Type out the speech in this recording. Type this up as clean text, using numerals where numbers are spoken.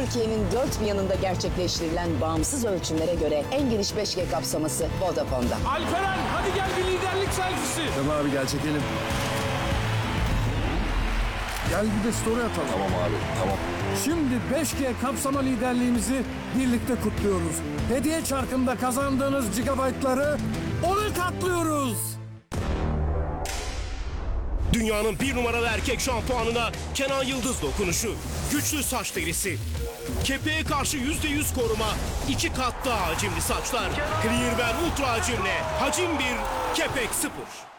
Türkiye'nin dört bir yanında gerçekleştirilen bağımsız ölçümlere göre en geniş 5G kapsaması Vodafone'da. Alperen hadi gel bir liderlik selfisi. Tamam abi gel çekelim. Gel bir de story atalım. Tamam abi, tamam. Şimdi 5G kapsama liderliğimizi birlikte kutluyoruz. Hediye çarkında kazandığınız gigabaytları 10'a katlıyoruz. Dünyanın bir numaralı erkek şampuanına Kenan Yıldız dokunuşu. Güçlü saç derisi. Kepeğe karşı %100 koruma. 2 kat daha hacimli saçlar. Clear Ultra hacimle. Hacim 1, kepek 0.